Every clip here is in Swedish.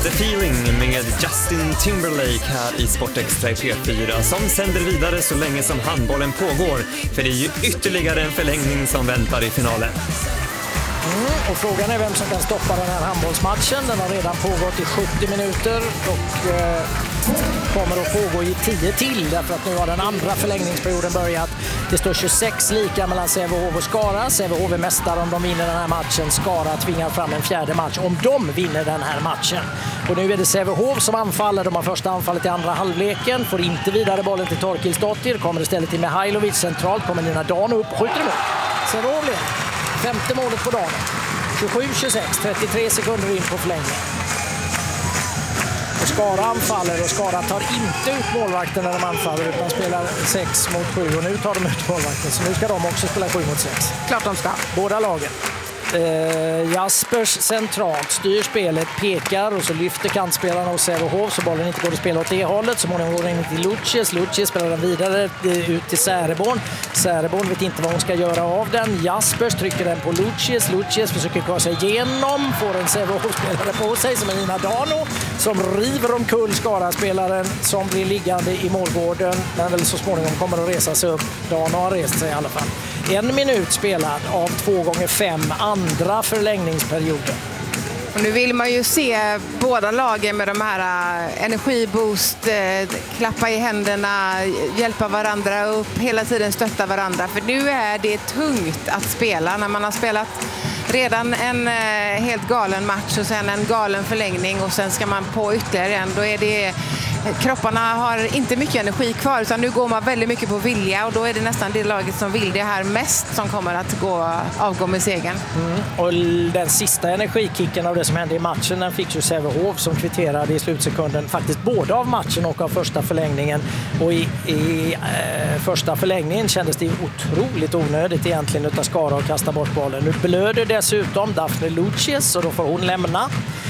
The Feeling med Justin Timberlake här i Sportextra i P4 som sänder vidare så länge som handbollen pågår, för det är ju ytterligare en förlängning som väntar i finalen. Och frågan är vem som kan stoppa den här handbollsmatchen. Den har redan pågått i 70 minuter och kommer att pågå i 10 till, därför att nu har den andra förlängningsperioden börjat. Det står 26 lika mellan Sävehof och Skara. Sävehof är mästare om de vinner den här matchen. Skara tvingar fram en fjärde match om de vinner den här matchen. Och nu är det Sävehof som anfaller. De har första anfallet i andra halvleken. Får inte vidare bollen till Torkilsdottir. Kommer istället till Mihailovic centralt. Kommer Nina Dan upp. Skjuter emot. Sävehof leder. Femte målet på dagen. 27-26. 33 sekunder in på förlängningen. Och Skara anfaller och Skara tar inte ut målvakten när de anfaller utan spelar 6 mot 7. Och nu tar de ut målvakten, så nu ska de också spela 7 mot 6. Klart de ska. Båda lagen. Jaspers centralt styr spelet, pekar och så lyfter kantspelarna hos Sävehof så bollen inte går att spela åt det hållet. Så många går in till Lucius. Lucius spelar den vidare ut till Säreborn. Säreborn vet inte vad hon ska göra av den. Jaspers trycker den på Lucius. Lucius försöker ta sig igenom. Får en Sävehof-spelare på sig som är Nina Dano som river omkull Skara-spelaren som blir liggande i målgården. Men väl så småningom kommer att resa sig upp. Dano har rest sig i alla fall. 1 minut spelad av 2x5 andra förlängningsperioden. Och nu vill man ju se båda lagen med de här energiboost, klappa i händerna, hjälpa varandra upp, hela tiden stötta varandra. För nu är det tungt att spela när man har spelat redan en helt galen match och sen en galen förlängning och sen ska man på ytterligare en. Då är det, kropparna har inte mycket energi kvar utan nu går man väldigt mycket på vilja och då är det nästan det laget som vill det här mest som kommer att avgå med segern. Och den sista energikicken av det som hände i matchen den fick ju Sävehof som kvitterade i slutsekunden faktiskt både av matchen och av första förlängningen. Och i första förlängningen kändes det otroligt onödigt egentligen utav Skara att kasta bort bollen. Nu blöder dessutom Daphne Lucius och då får hon lämna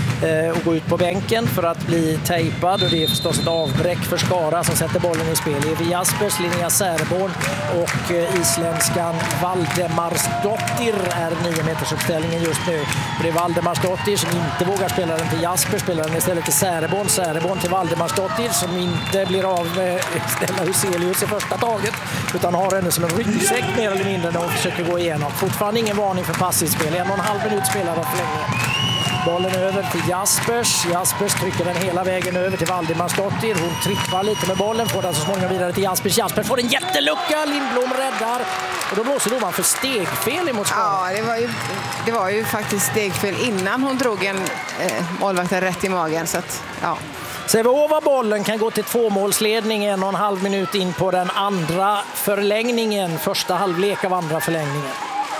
och gå ut på bänken för att bli tejpad och det är förstås ett avbräck för Skara som sätter bollen i spel. Evi Jaspers, Linnea Säreborn och isländskan Valdemarsdottir är 9 meters uppställningen just nu. Det är Valdemarsdottir som inte vågar spela den till Jaspers, spelar den istället till Säreborn. Säreborn till Valdemarsdottir som inte blir av med Stella Huselius i första taget utan har henne som en ryggsäck mer eller mindre när hon försöker gå igenom. Fortfarande ingen varning för passivt spel. 1,5 minut spelad av förlängningen. Bollen över till Jaspers. Jaspers trycker den hela vägen över till Valdemarsdottir. Hon trippar lite med bollen. Får den så småningom vidare till Jaspers. Jaspers får en jättelucka. Lindblom räddar. Och då blåser domaren för stegfel emot Skara. Ja, det var ju faktiskt stegfel innan hon drog en målvakten rätt i magen. Så att, ja. Sävehof bollen kan gå till 2-målsledning 1,5 minut in på den andra förlängningen. Första halvlek av andra förlängningen.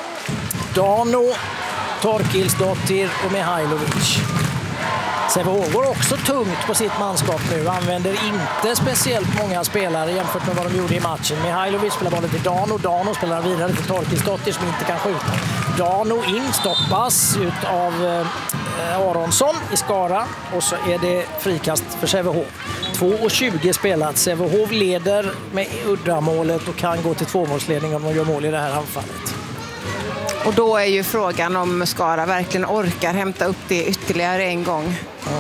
Dano, Torkilsdottir och Mihailovic. Sävehof går också tungt på sitt manskap nu. Använder inte speciellt många spelare jämfört med vad de gjorde i matchen. Mihailovic spelar bollen till Dano. Dano spelar vidare till Torkilsdottir som inte kan skjuta. Dano stoppas ut av Aronsson i Skara. Och så är det frikast för Sävehof. 2:20 spelat. Sävehof leder med uddamålet och kan gå till 2-målsledning om de gör mål i det här anfallet. Och då är ju frågan om Skara verkligen orkar hämta upp det ytterligare en gång.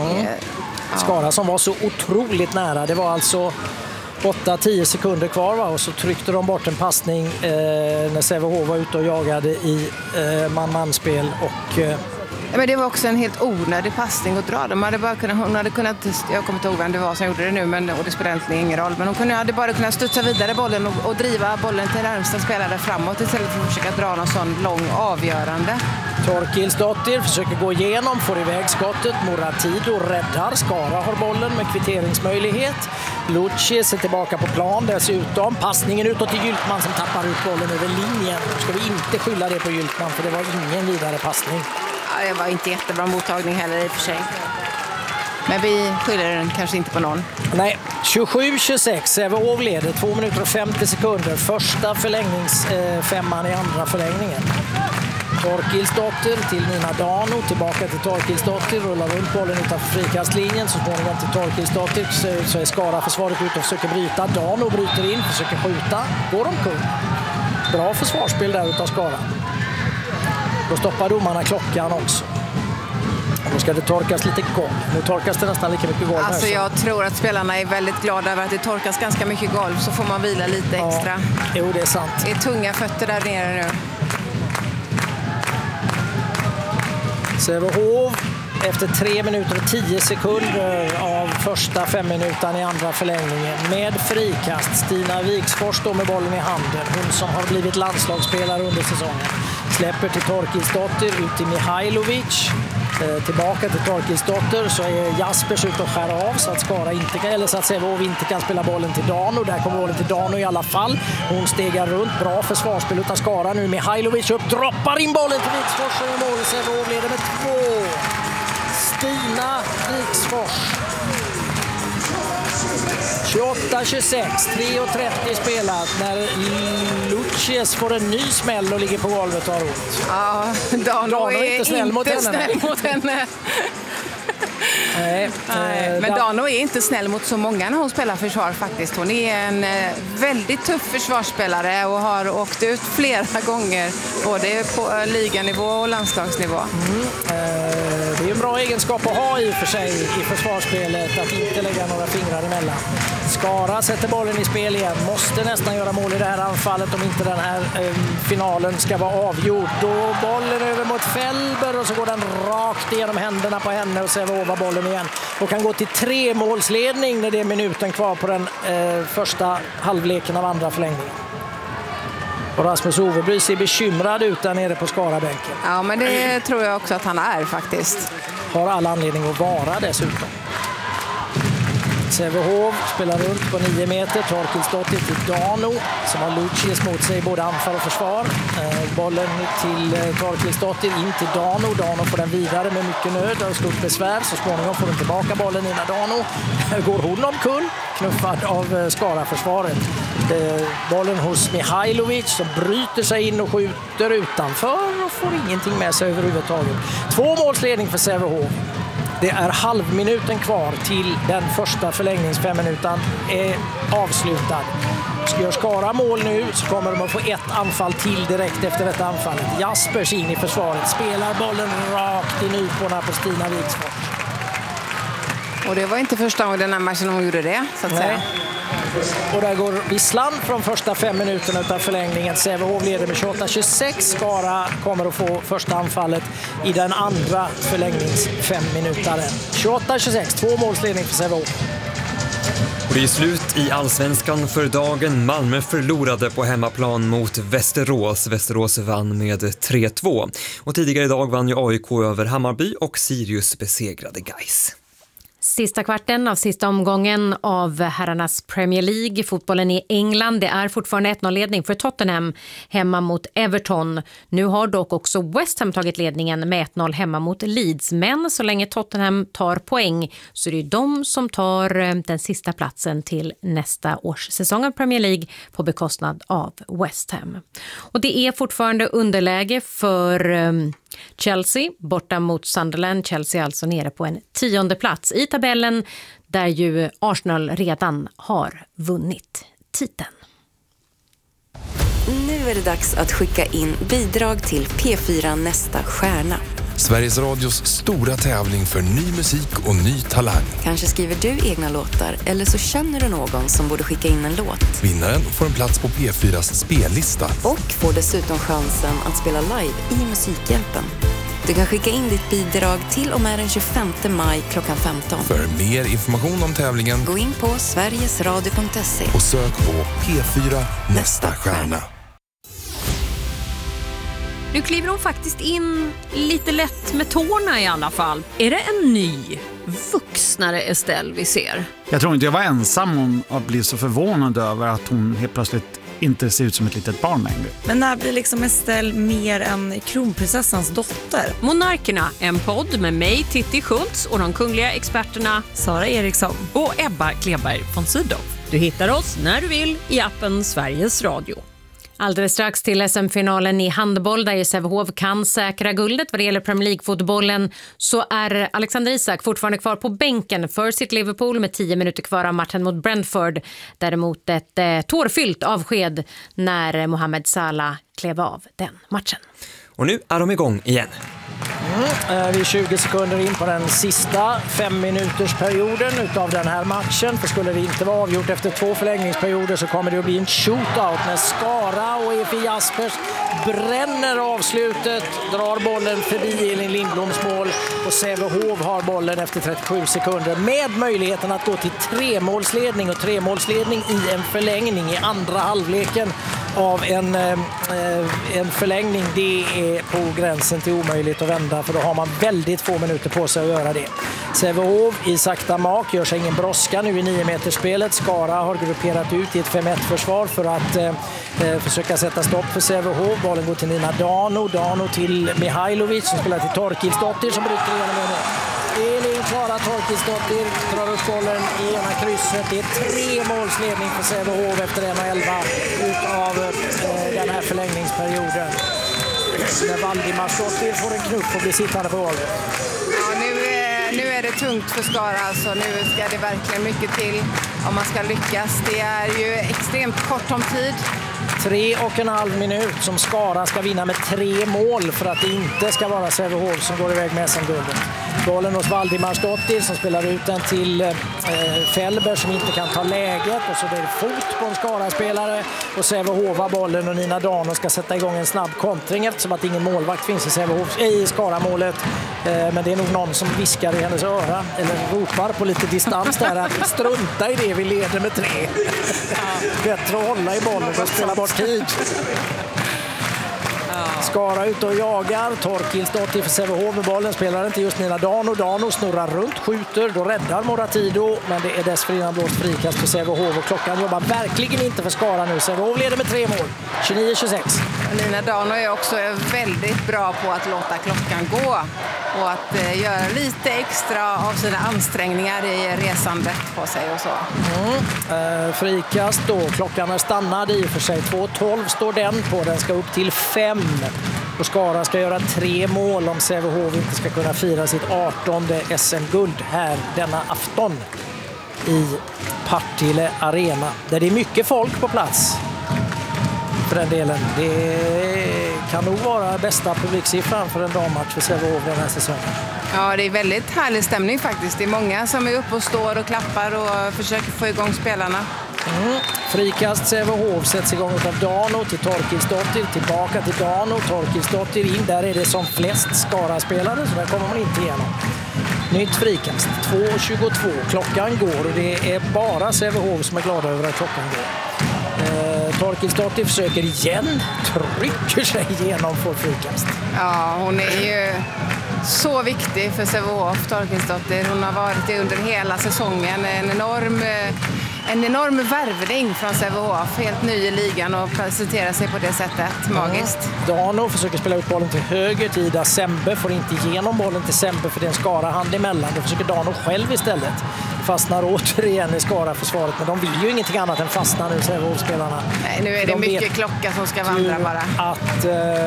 Skara som var så otroligt nära. Det var alltså 8-10 sekunder kvar och så tryckte de bort en passning när Sävehof var ute och jagade i man-man-spel och men det var också en helt onödig passning att dra. Hon hade kunnat, jag kommer inte ihåg vem det var som gjorde det nu, och det spelar egentligen ingen roll. Men hon hade bara kunnat studsa vidare bollen och driva bollen till närmsta spelare framåt istället för att försöka dra någon sån lång avgörande. Torkilsdottir försöker gå igenom, får iväg skottet. Moratido räddar. Skara har bollen med kvitteringsmöjlighet. Lucius är tillbaka på plan dessutom. Passningen utåt till Gyltman som tappar ut bollen över linjen. Ska vi inte skylla det på Gyltman för det var ingen vidare passning. Ja, det var inte jättebra mottagning heller i och för sig. Men vi skyller den kanske inte på någon. Nej, 27-26. Sävehof leder 2 minuter och 50 sekunder. Första förlängningsfemman i andra förlängningen. Torkilsdottir till Nina Dano. Tillbaka till Torkilsdottir. Rullar runt bollen utanför frikastlinjen. Så småningom till Torkilsdottir. Så är Skara försvaret ute och försöker bryta. Dano bryter in, försöker skjuta. Går omkull. Bra försvarsspel där utav Skara. Då stoppar domarna klockan också. Då ska det torkas lite golv. Nu torkas det nästan lika mycket golv. Alltså jag tror att spelarna är väldigt glada över att det torkas ganska mycket golv, så får man vila lite extra. Jo, det är sant. Det är tunga fötter där nere nu. Sävehof efter 3 minuter och 10 sekunder av första 5 minuter i andra förlängningen med frikast. Stina Viksfors står med bollen i handen. Hon som har blivit landslagsspelare under säsongen. Släpper till Torkilsdotter, ut till Mihailovic. Tillbaka till Torkilsdotter, så är Jaspers ut och skär av så att Skara inte kan, eller så att Sävehof inte kan spela bollen till Dano. Där kommer bollen till Dano i alla fall. Hon stegar runt, bra försvarsspel utan Skara nu. Mihailovic upp, droppar in bollen till Viksfors och i mål. Sävehof leder med 2. Stina Viksfors. 28-26, 3:30 spelat när Lucies får en ny smäll och ligger på golvet och har ont. Ja, Dano är inte snäll mot henne. Men Dano är inte snäll mot så många när hon spelar försvar faktiskt. Hon är en väldigt tuff försvarsspelare och har åkt ut flera gånger både på liganivå och landslagsnivå. Det är en bra egenskap att ha i och för sig i försvarsspelet, att inte lägga några fingrar emellan. Skara sätter bollen i spel igen, måste nästan göra mål i det här anfallet om inte den här finalen ska vara avgjord. Då bollen över mot Felber och så går den rakt igenom händerna på henne och Sävehof har bollen igen. Och kan gå till 3-målsledning när det är minuten kvar på den första halvleken av andra förlängningen. Och Rasmus Ovebry ser bekymrad ut där nere på Skarabänken. Ja, men det tror jag också att han är faktiskt. Har alla anledning att vara dessutom. Sävehof spelar runt på 9 meter. Torkilsdotter till Dano som har Lucies mot sig både anfall och försvar. Bollen till Torkilsdotter in till Dano. Dano får den vidare med mycket nöd och stort besvär. Så småningom får hon tillbaka bollen innan Dano. Går hon omkull, knuffad av Skara-försvaret. Bollen hos Mihailovic som bryter sig in och skjuter utanför och får ingenting med sig överhuvudtaget. 2 målsledning för Sävehof. Det är halvminuten kvar till den första förlängningsfemminuten är avslutad. Ska Skara mål nu så kommer de att få ett anfall till direkt efter detta anfallet. Jaspers in i försvaret, spelar bollen rakt i nyporna på Stina Viksfors. Och det var inte första gången den här matchen hon gjorde det, så att säga. Och där går visslan från första 5 minuterna av förlängningen. Sävehof leder med 28-26. Skara kommer att få första anfallet i den andra förlängnings 5 minutaren. 28-26, 2 målsledning för Sävehof. Och det är slut i Allsvenskan för dagen. Malmö förlorade på hemmaplan mot Västerås. Västerås vann med 3-2. Och tidigare idag vann ju AIK över Hammarby och Sirius besegrade Gais. Sista kvarten av sista omgången av herrarnas Premier League. Fotbollen i England. Det är fortfarande 1-0-ledning för Tottenham hemma mot Everton. Nu har dock också West Ham tagit ledningen med 1-0 hemma mot Leeds. Men så länge Tottenham tar poäng så är det de som tar den sista platsen till nästa års säsong av Premier League på bekostnad av West Ham. Och det är fortfarande underläge för Chelsea borta mot Sunderland. Chelsea alltså nere på en 10:e plats i tabellen där ju Arsenal redan har vunnit titeln. Nu är det dags att skicka in bidrag till P4 Nästa stjärna. Sveriges Radios stora tävling för ny musik och ny talang. Kanske skriver du egna låtar eller så känner du någon som borde skicka in en låt. Vinnaren får en plats på P4s spellista. Och får dessutom chansen att spela live i Musikhjälpen. Du kan skicka in ditt bidrag till och med den 25 maj klockan 15. För mer information om tävlingen, gå in på sverigesradio.se och sök på P4 Nästa stjärna. Nu kliver hon faktiskt in lite lätt med tårna i alla fall. Är det en ny, vuxnare Estelle vi ser? Jag tror inte jag var ensam om att bli så förvånad över att hon helt plötsligt inte ser ut som ett litet barn längre. Men när blir liksom Estelle mer än kronprinsessans dotter? Monarkerna, en podd med mig, Titti Schultz, och de kungliga experterna Sara Eriksson och Ebba Kleberg von Sydow. Du hittar oss när du vill i appen Sveriges Radio. Alldeles strax till SM-finalen i handboll där Sävehof kan säkra guldet. Vad det gäller Premier League-fotbollen så är Alexander Isak fortfarande kvar på bänken för sitt Liverpool med 10 minuter kvar av matchen mot Brentford. Däremot ett tårfyllt avsked när Mohamed Salah klev av den matchen. Och nu är de igång igen. Vi är 20 sekunder in på den sista 5-minutersperioden utav den här matchen. För skulle det inte vara avgjort efter 2 förlängningsperioder så kommer det att bli en shootout när Skara och Efi Jaspers bränner avslutet, drar bollen förbi Elin Lindbloms mål och Sävehof har bollen efter 37 sekunder med möjligheten att gå till 3-målsledning och 3-målsledning i en förlängning i andra halvleken av en förlängning. Det är på gränsen till omöjligt att vända, för då har man väldigt få minuter på sig att göra det. Sävehof i sakta mak, gör sig ingen brådska nu i 9-metersspelet. Skara har grupperat ut i ett 5-1-försvar för att försöka sätta stopp för Sävehof. Bollen går till Nina Dano, Dano till Mihailovic som spelar till Torkilsdottir som bryter igenom det. Elin Klara Torkilsdottir drar upp bollen i ena krysset. Det är 3-målsledning för Sävehof efter 1:11 utav den här förlängningsperioden. När Valdimarsdottir får en knuff och blir sittande på golvet. Ja, nu är det tungt för Skara. Alltså, nu ska det verkligen mycket till om man ska lyckas. Det är ju extremt kort om tid. 3,5 minut som Skara ska vinna med 3 mål för att det inte ska vara Sävehof som går iväg med SM-guldet. Bollen hos Valdimarsdottir som spelar ut den till Fällberg som inte kan ta läget, och så blir det fot på en Skara-spelare och Sävehof har bollen och Nina Dano ska sätta igång en snabb kontring eftersom att ingen målvakt finns i Skara-målet. Men det är nog någon som viskar i hennes öra eller ropar på lite distans där att strunta i det, vi leder med 3. Bättre att hålla i bollen och spela bort tid. Skara ut och jagar. Torkilsdottir för Sävehof med bollen. Spelar inte just Nina Dano. Dano snurrar runt, skjuter. Då räddar Moratido. Men det är dessförinnan blåst frikast för Sävehof. Och klockan jobbar verkligen inte för Skara nu. Sävehof leder med 3 mål. 29-26. Nina Dano är också väldigt bra på att låta klockan gå. Och att göra lite extra av sina ansträngningar i resandet på sig och så. Frikast då. Klockan är stannad i för sig. 2:12 står den på. Den ska upp till 5. Och Skara ska göra 3 mål om Sävehof inte ska kunna fira sitt 18:e SM-guld här denna afton i Partille Arena. Där det är mycket folk på plats. För den delen. Det kan nog vara bästa publiksiffran för en dammatch för Sävehof den här säsongen. Ja, det är väldigt härlig stämning faktiskt. Det är många som är uppe och står och klappar och försöker få igång spelarna. Frikast Sävehof sätts igång av Dano till Torkilsdottir, tillbaka till Dano, Torkilsdottir in. Där är det som flest Skara-spelare så där kommer man inte igenom. Nytt frikast, 2:22. Klockan går och det är bara Sävehof som är glada över att klockan går. Torkilsdottir försöker igen, trycker sig igenom för frikast. Ja, hon är ju så viktig för Sävehof, Torkilsdottir. Hon har varit det under hela säsongen. En enorm värvning från Sävehof, helt ny i ligan och presentera sig på det sättet, magiskt. Dano försöker spela ut bollen till höger till Ida Sembe, får inte igenom bollen till Sembe för det är en Skara-hand emellan. Då försöker Dano själv istället. Fastnar återigen i Skara-försvaret, men de vill ju ingenting annat än fastna nu, Sävehof-spelarna. Nej, nu är det mycket klocka som ska vandra bara. Att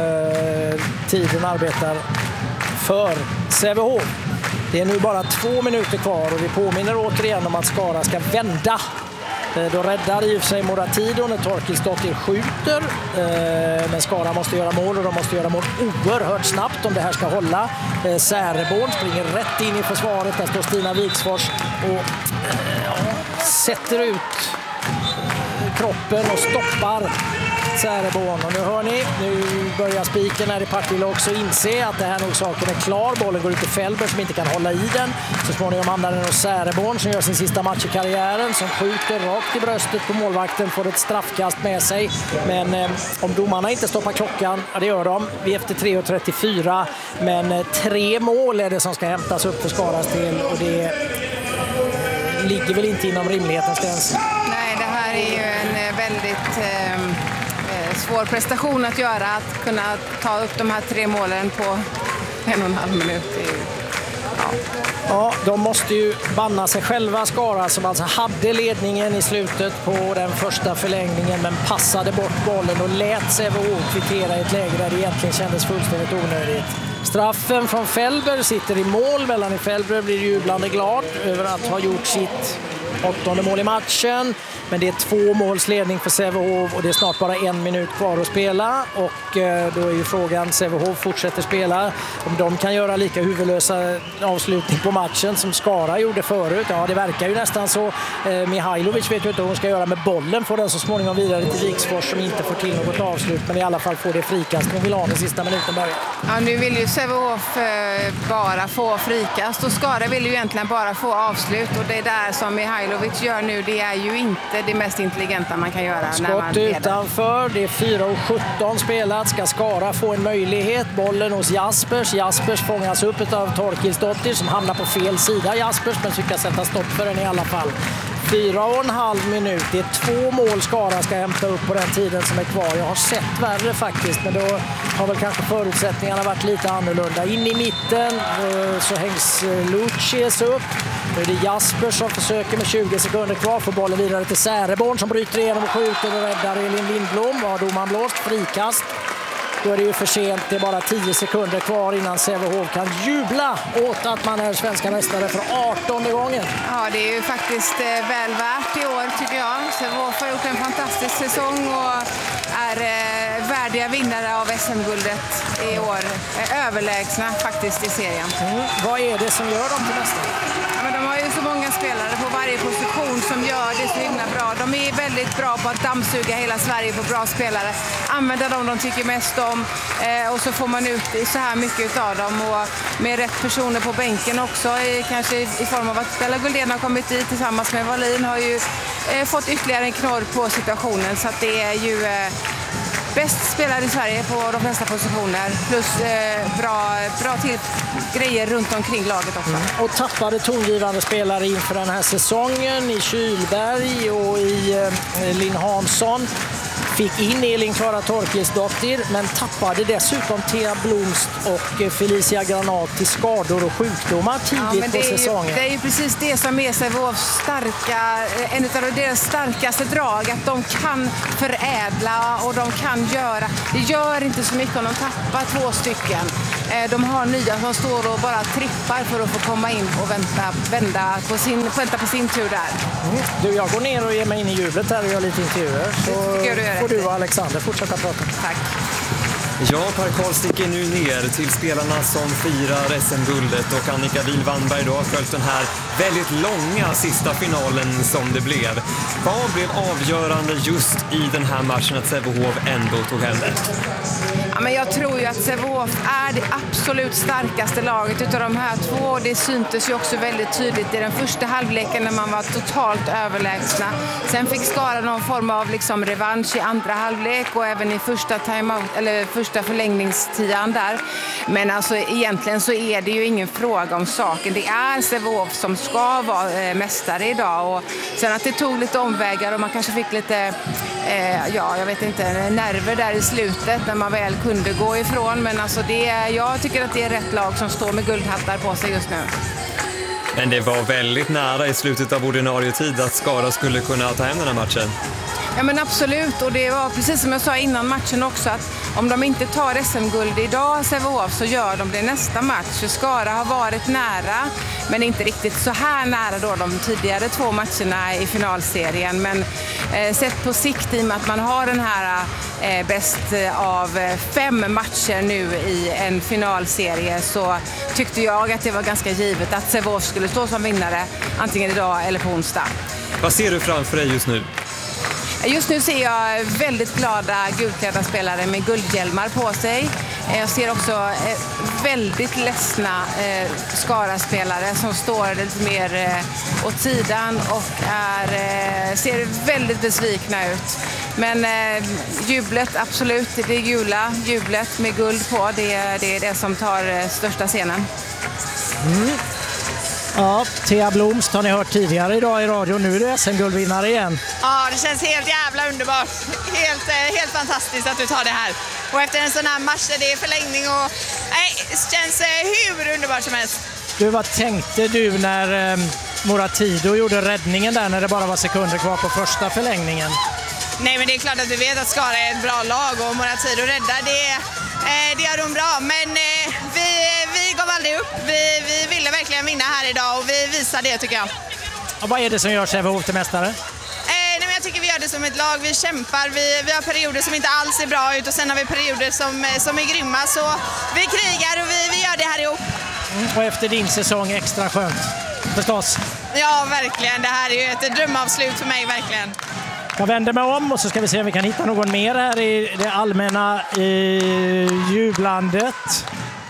tiden arbetar för Sävehof. Det är nu bara 2 minuter kvar och vi påminner återigen om att Skara ska vända. Då räddar i och för sig Moratido när Torkilsdottir skjuter. Men Skara måste göra mål och de måste göra mål oerhört snabbt om det här ska hålla. Säreborn springer rätt in i försvaret. Där står Stina Viksfors och sätter ut kroppen och stoppar Säreborn. Och nu hör ni, nu börjar spiken här i Partille också inse att det här nog saken är klar. Bollen går ut till Fällberg som inte kan hålla i den. Så småningom hamnar den hos Säreborn som gör sin sista match i karriären, som skjuter rakt i bröstet på målvakten, får ett straffkast med sig. Men om domarna inte stoppar klockan, ja det gör de. Vi är efter 3:34, men 3 mål är det som ska hämtas upp för Skaras del och det ligger väl inte inom rimlighetens gräns. Nej, det här är ju en väldigt svår prestation att göra, att kunna ta upp de här 3 målen på 1,5 minut. Ja, de måste ju banna sig själva, Skara, som alltså hade ledningen i slutet på den första förlängningen men passade bort bollen och lät Sävehof kvittera i ett läge där det egentligen kändes fullständigt onödigt. Straffen från Fällberg sitter i mål. Mellan i Fällberg blir jublande glad över att ha gjort sitt 8:e mål i matchen. Men det är 2 målsledning för Sävehof och det är snart bara 1 minut kvar att spela. Och då är ju frågan, Sävehof fortsätter spela. Om de kan göra lika huvudlösa avslutning på matchen som Skara gjorde förut. Ja, det verkar ju nästan så. Mihailovic vet ju inte hur hon ska göra med bollen. Får den så småningom vidare till Viksfors som inte får till något avslut. Men i alla fall får det frikast. Men vill ha den sista minuten börja. Ja, nu vill ju Sävehof bara få frikast och Skara vill ju egentligen bara få avslut. Och det där som Mihailovic gör nu, det är ju inte det mest intelligenta man kan göra. Skott utanför, det är 4:17 spelat. Ska Skara få en möjlighet? Bollen hos Jaspers. Jaspers fångas upp av Torkilsdottir som hamnar på fel sida. Jaspers, men lyckas sätta stopp för den i alla fall. 4,5 minut. Det är 2 mål Skara ska hämta upp på den tiden som är kvar. Jag har sett värre faktiskt, men då har väl kanske förutsättningarna varit lite annorlunda. In i mitten så hängs Lucius upp. Nu är det Jasper som försöker med 20 sekunder kvar. Får bollen vidare till Säreborn som bryter igenom och skjuter och räddar Elin Lindblom. Var domaren blåst? Frikast. Då är det ju för sent. Det är bara 10 sekunder kvar innan Sävehof kan jubla åt att man är svenska mästare för 18:e gången. Ja, det är ju faktiskt väl värt i år tycker jag. Sävehof har gjort en fantastisk säsong och är värdiga vinnare av SM-guldet i år. Överlägsna faktiskt i serien. Vad är det som gör dem till mästare? Ja, men de har ju så många spelare på varje position som gör det så himla bra. De är väldigt bra på att dammsuga hela Sverige på bra spelare. Använda dem de tycker mest om och så får man ut så här mycket av dem och med rätt personer på bänken också, kanske i form av att Stella Guldén har kommit dit tillsammans med Wallin, har ju fått ytterligare en knorr på situationen, så att det är ju bäst spelare i Sverige på de flesta positioner plus bra till grejer runt omkring laget också. Och tappade tongivande spelare inför den här säsongen i Kylberg och i Linn Hansson. Fick in Elin Klara Torkilsdottir, men tappade dessutom Thea Blomst och Felicia Granat till skador och sjukdomar tidigt på säsongen. Det är ju precis det som är Sävehofs en av deras starkaste drag, att de kan förädla och de kan göra. Det gör inte så mycket om de tappar 2 stycken. De har nya som står och bara trippar för att få komma in och vänta på sin tur där. Du, jag går ner och ger mig in i jublet här och gör lite intervjuer. Så får du och Alexander fortsätta prata. Tack. Ja, Per Karl sticker nu ner till spelarna som firar SM-guldet och Annika Wihl-Wannberg då har följt den här väldigt långa sista finalen som det blev. Vad blev avgörande just i den här matchen att Sävehof ändå tog hem det? Ja, men jag tror ju att Sävehof är det absolut starkaste laget utav de här 2. Det syntes ju också väldigt tydligt i den första halvleken när man var totalt överlägsna. Sen fick Skara någon form av revansch i andra halvlek och även i första första förlängningstian där. Men alltså egentligen så är det ju ingen fråga om saken. Det är Sävehof som ska vara mästare idag, och sen att det tog lite omvägar och man kanske fick lite jag vet inte, nerver där i slutet när man väl kunde gå ifrån, men alltså jag tycker att det är rätt lag som står med guldhattar på sig just nu. Men det var väldigt nära i slutet av ordinarie tid att Skara skulle kunna ta hem den här matchen. Ja, men absolut, och det var precis som jag sa innan matchen också, att om de inte tar SM-guld idag, Sävehof, så gör de det nästa match. Skara har varit nära, men inte riktigt så här nära då de tidigare 2 matcherna i finalserien. Men sett på sikt, i och med att man har den här bäst av 5 matcher nu i en finalserie, så tyckte jag att det var ganska givet att Sävehof skulle stå som vinnare antingen idag eller på onsdag. Vad ser du framför dig just nu? Just nu ser jag väldigt glada gulklädda spelare med guldhjälmar på sig. Jag ser också väldigt ledsna Skara-spelare som står lite mer åt sidan och ser väldigt besvikna ut. Men jublet, absolut, det gula jublet med guld på, det är det som tar största scenen. Ja, Thea Blomst har ni hört tidigare idag i radio. Nu är det SM-guldvinnare igen. Ja, det känns helt jävla underbart. Helt fantastiskt att du tar det här. Och efter en sån här match där det är förlängning och det känns hur underbart som helst. Du, vad tänkte du när Moratido gjorde räddningen där när det bara var sekunder kvar på första förlängningen? Nej, men det är klart att vi vet att Skara är ett bra lag och Moratido räddar det gör de bra. Men vi gav aldrig upp. Vi ville verkligen vinna här idag och vi visar det, tycker jag. Och vad är det som gör Sävehof till mästare? Jag tycker vi gör det som ett lag, vi kämpar, vi har perioder som inte alls är bra ut och sen har vi perioder som är grymma, så vi krigar och vi gör det här ihop. Och efter din säsong extra skönt, förstås. Ja, verkligen. Det här är ju ett drömavslut för mig, verkligen. Jag vänder mig om och så ska vi se om vi kan hitta någon mer här i det allmänna jublandet.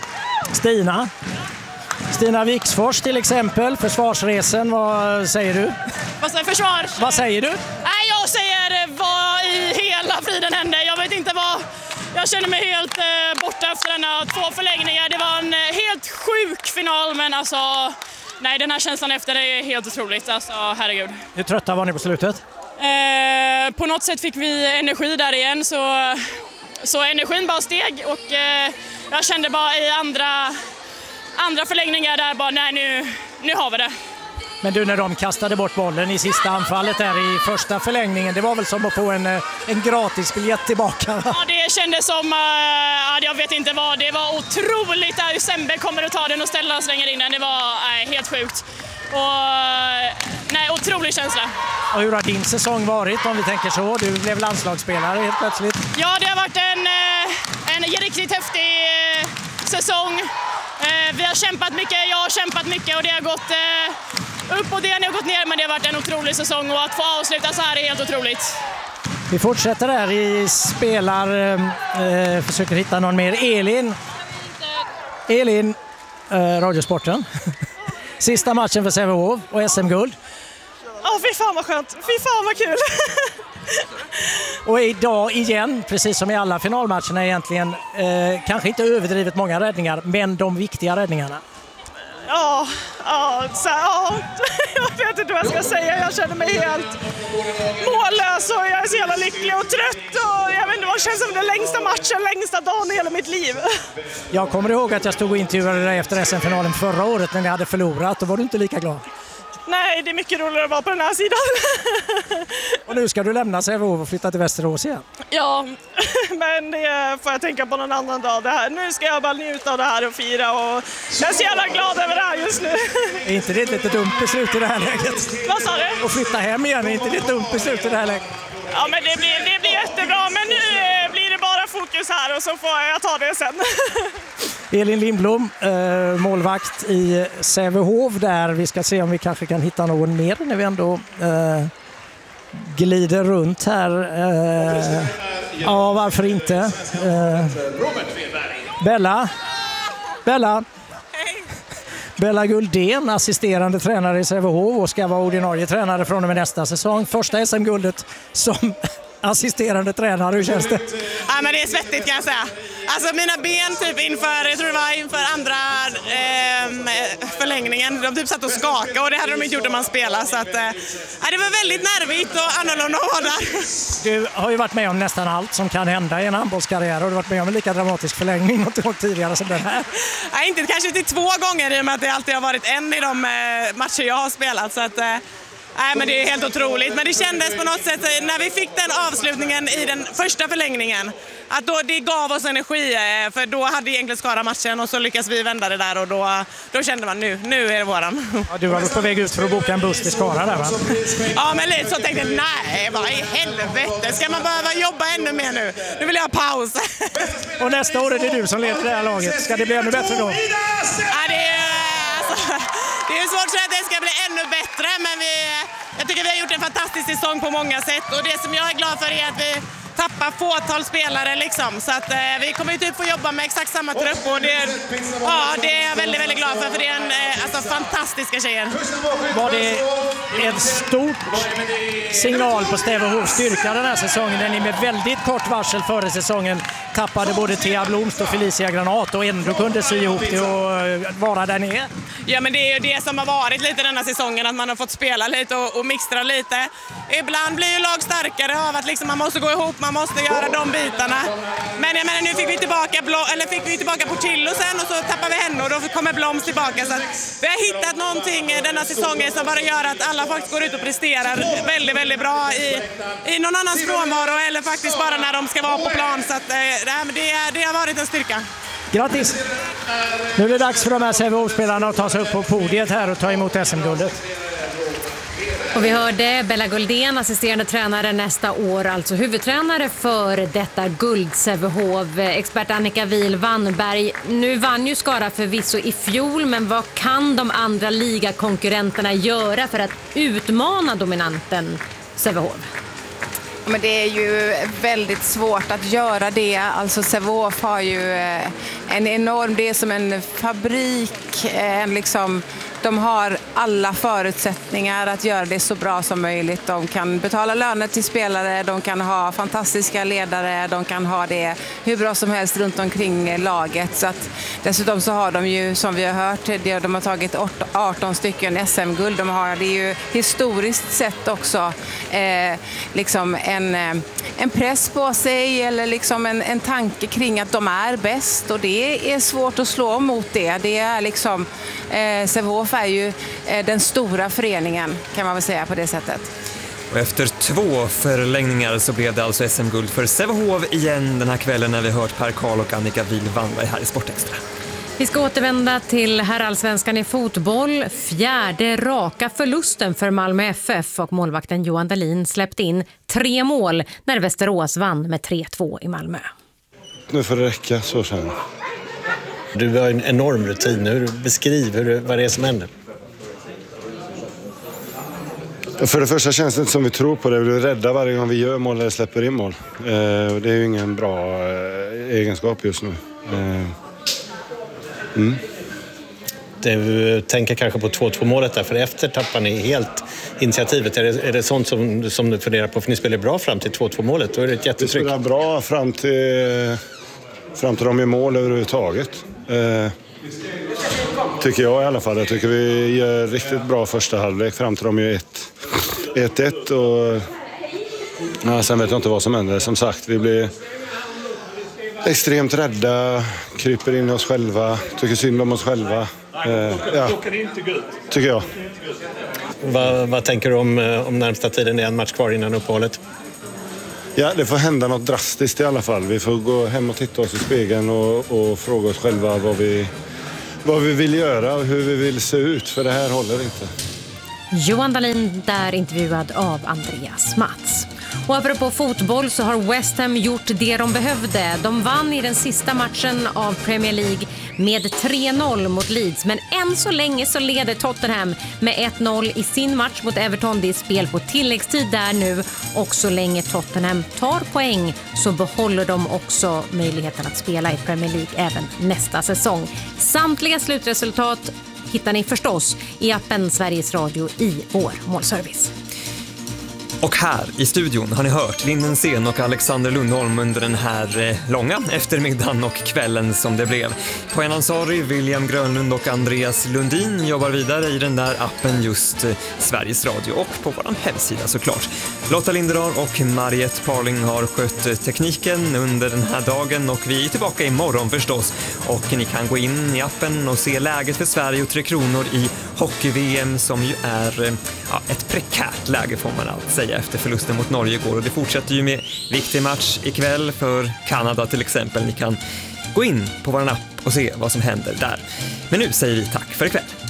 Stina Viksfors till exempel, försvarsresen, vad säger du? Vad säger försvar? Vad säger du? Nej, jag säger vad i hela friden hände. Jag vet inte vad. Jag känner mig helt borta efter denna 2 förlängningar. Det var en helt sjuk final, men alltså nej, den här känslan efter är helt otroligt. Alltså, herregud. Hur trötta var ni på slutet? På något sätt fick vi energi där igen, så energin bara steg och jag kände bara i andra förlängningar där bara nej, nu har vi det. Men du, när de kastade bort bollen i sista anfallet där i första förlängningen, det var väl som att få en gratis biljett tillbaka? Ja, det kändes som, jag vet inte vad, det var otroligt där Sembe kommer att ta den och ställa och slänger in den, det var helt sjukt. Och otrolig känsla. Och hur har din säsong varit om vi tänker så? Du blev landslagsspelare helt plötsligt. Ja, det har varit en riktigt häftig säsong. Vi har kämpat mycket, jag har kämpat mycket och det har gått upp och det har gått ner, men det har varit en otrolig säsong och att få avsluta så här är helt otroligt. Vi fortsätter här i försöker hitta någon mer. Elin, Radiosporten. Sista matchen för Sävehof och SM-guld. Ja, fy fan vad skönt. Fy fan vad kul. Och idag igen, precis som i alla finalmatcherna egentligen, kanske inte överdrivet många räddningar, men de viktiga räddningarna. Ja, jag vet inte vad jag ska säga. Jag känner mig helt mållös och jag är så jävla lycklig och trött. Och jag vet inte, vad känns som den längsta matchen, längsta dagen i hela mitt liv. Jag kommer ihåg att jag stod och intervjuade dig efter SM-finalen förra året när ni hade förlorat. Då var du inte lika glad. Nej, det är mycket roligare att vara på den här sidan. Och nu ska du lämna Sävehof och flytta till Västerås igen. Ja, men det får jag tänka på någon annan dag. Nu ska jag bara njuta av det här och fira och jag är så jävla glad över det här just nu. Är inte det ett lite dumt beslut i det här läget? Vad sa du? Och flytta hem igen, är inte det ett dumt beslut i det här läget? Ja, men det blir jättebra, men nu blir det bara fokus här och så får jag ta det sen. Elin Lindblom, målvakt i Sävehof där. Vi ska se om vi kanske kan hitta någon mer när vi ändå glider runt här. Ja, varför inte? Bella Guldén, assisterande tränare i Sävehof och ska vara ordinarie tränare från och med nästa säsong. Första SM-guldet som assisterande tränare, hur känns det? Ja, men det är svettigt kan jag säga. Alltså mina ben typ inför andra förlängningen, de typ satt och skakade och det hade de inte gjort om man spelade. Så att, det var väldigt nervigt och annorlunda att vara där. Du har ju varit med om nästan allt som kan hända i en handbollskarriär. Har du varit med om en lika dramatisk förlängning något år tidigare som den här? Nej, kanske inte 2 gånger i och med att det alltid har varit en i de matcher jag har spelat. Så att, nej, men det är helt otroligt. Men det kändes på något sätt när vi fick den avslutningen i den första förlängningen att det gav oss energi, för då hade egentligen Skara matchen och så lyckas vi vända det där och då kände man nu är det våran. Ja, du var på väg ut för att boka en buss till Skara där, va? Ja, men lite så tänkte jag, nej, vad i helvete, ska man behöva jobba ännu mer nu? Nu vill jag ha paus. Och nästa år är det du som leder det här laget. Ska det bli ännu bättre då? Ja, det är svårt att säga att det ska bli ännu bättre, men jag tycker vi har gjort en fantastisk säsong på många sätt och det som jag är glad för är att vi tappar fåtal spelare liksom, så att vi kommer ju typ få jobba med exakt samma trupp och det är jag väldigt, väldigt glad för det är en fantastiska tjejer. Var det en stor signal på Sävehofs styrka den här säsongen när ni med väldigt kort varsel före säsongen tappade både Thea Blomst och Felicia Granat och ändå kunde sy ihop det och vara där ni är? Ja, men det är ju det som har varit lite denna säsongen, att man har fått spela lite och mixtra lite. Ibland blir ju lag starkare av att liksom man måste gå ihop, man måste göra de bitarna. Men jag menar, nu fick vi tillbaka Portillo sen och så tappar vi henne och då kommer Blomst tillbaka. Så att vi har hittat någonting denna säsongen som bara gör att alla faktiskt går ut och presterar väldigt, väldigt bra i någon annans frånvaro eller faktiskt bara när de ska vara på plan. Så att det har varit en styrka. Grattis! Nu är det dags för de här Sävehof-spelarna att ta sig upp på podiet här och ta emot SM-guldet. Och vi hörde Bella Guldén, assisterande tränare nästa år, alltså huvudtränare för detta guld-Sävehof. Expert Annika Wihl-Wannberg, nu vann ju Skara förvisso i fjol, men vad kan de andra ligakonkurrenterna göra för att utmana dominanten Sävehof? Men det är ju väldigt svårt att göra det. Alltså Sävehof har ju en enorm, det är som en fabrik, de har alla förutsättningar att göra det så bra som möjligt. De kan betala löner till spelare, de kan ha fantastiska ledare, de kan ha det hur bra som helst runt omkring laget. Så att, dessutom så har de ju, som vi har hört, de har tagit 18 stycken SM-guld. De har det ju historiskt sett också en press på sig eller en tanke kring att de är bäst, och det är svårt att slå mot det. Det är Sävehof är ju den stora föreningen, kan man väl säga på det sättet. Och efter 2 förlängningar så blev det alltså SM-guld för Sävehof igen den här kvällen när vi hört Per Karl och Annika Wihl-Wannberg här i Sportextra. Vi ska återvända till herrallsvenskan i fotboll. 4:e raka förlusten för Malmö FF, och målvakten Johan Dahlin släppte in 3 mål när Västerås vann med 3-2 i Malmö. Nu får det räcka, så känner jag. Du har en enorm rutin nu. Beskriv vad det är som händer. För det första känns det inte som vi tror på det. Vi är rädda varje gång vi gör mål eller släpper in mål. Det är ju ingen bra egenskap just nu. Du tänker kanske på 2-2 målet där, för efter tappar ni helt initiativet. Är det sånt som du funderar på? För ni spelar bra fram till 2-2 målet. Då är det ett jättetryck. Vi spelar bra fram till de i mål överhuvudtaget. Tycker jag i alla fall. Jag tycker vi gör riktigt bra första halvlek fram till de gör 1-1 och sen vet jag inte vad som händer. Som sagt, vi blir extremt rädda, kryper in i oss själva, tycker synd om oss själva. Tycker jag. Vad tänker du om närmsta tiden? Det är en match kvar innan uppehållet. Ja, det får hända något drastiskt i alla fall. Vi får gå hem och titta oss i spegeln och fråga oss själva vad vi vill göra och hur vi vill se ut, för det här håller inte. Johan Dahlin där intervjuad av Andreas Mats. Och apropå fotboll så har West Ham gjort det de behövde. De vann i den sista matchen av Premier League med 3-0 mot Leeds. Men än så länge så leder Tottenham med 1-0 i sin match mot Everton. Det är spel på tilläggstid där nu. Och så länge Tottenham tar poäng så behåller de också möjligheten att spela i Premier League även nästa säsong. Samtliga slutresultat hittar ni förstås i appen Sveriges Radio i vår målservice. Och här i studion har ni hört Linden Sen och Alexander Lundholm under den här långa eftermiddagen och kvällen som det blev. På en Ansari, William Grönlund och Andreas Lundin jobbar vidare i den där appen just Sveriges Radio och på vår hemsida såklart. Lotta Linderar och Mariette Parling har skött tekniken under den här dagen och vi är tillbaka imorgon förstås. Och ni kan gå in i appen och se läget för Sverige och 3 Kronor i hockey-VM som ju är ett prekärt läge får man allt säga efter förlusten mot Norge igår, och det fortsätter ju med viktig match ikväll för Kanada till exempel. Ni kan gå in på vår app och se vad som händer där. Men nu säger vi tack för ikväll.